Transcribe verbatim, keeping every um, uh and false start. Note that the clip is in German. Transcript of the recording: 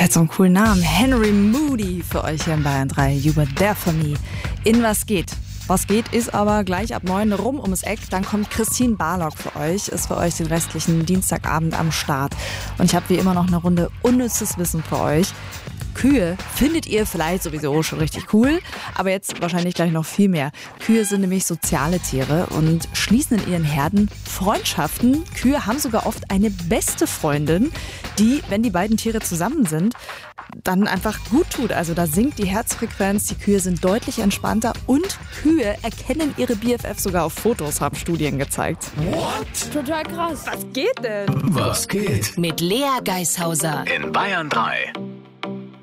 Der hat so einen coolen Namen. Henry Moody für euch hier in Bayern drei. You were there for me. In Was geht? Was geht ist aber gleich ab neun rum ums Eck. Dann kommt Christine Barlock für euch, ist für euch den restlichen Dienstagabend am Start. Und ich habe wie immer noch eine Runde unnützes Wissen für euch. Kühe findet ihr vielleicht sowieso schon richtig cool, aber jetzt wahrscheinlich gleich noch viel mehr. Kühe sind nämlich soziale Tiere und schließen in ihren Herden Freundschaften. Kühe haben sogar oft eine beste Freundin, die, wenn die beiden Tiere zusammen sind, dann einfach gut tut. Also da sinkt die Herzfrequenz, die Kühe sind deutlich entspannter und Kühe erkennen ihre B F F sogar auf Fotos, haben Studien gezeigt. What? Total krass. Was geht denn? Was geht? Mit Lea Geishauser In Bayern drei.